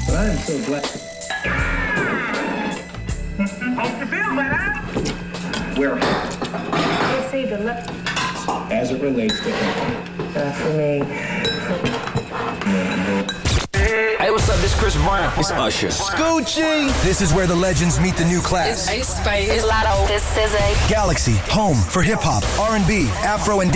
But I am so glad. Hope you feel better. We're They say the left as it relates to him. for me. Hey, what's up? This is Chris Brown. It's Usher. Scoochie! This is where the legends meet the new class. It's Ice Spice. It's Lotto. This is a Galaxy, home for hip-hop, R&B, Afro, and